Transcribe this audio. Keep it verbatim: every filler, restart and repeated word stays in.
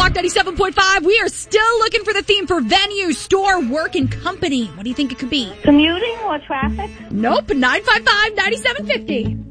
Rock ninety-seven point five. We are still looking for the theme for venue, store, work, and company. What do you think it could be? Commuting or traffic? Nope. nine five five, nine seven five zero.